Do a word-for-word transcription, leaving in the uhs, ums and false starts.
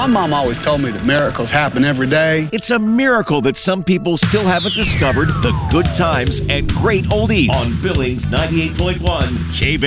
My mom always told me that miracles happen every day. It's a miracle that some people still haven't discovered the good times and great oldies on Billings ninety-eight point one K B.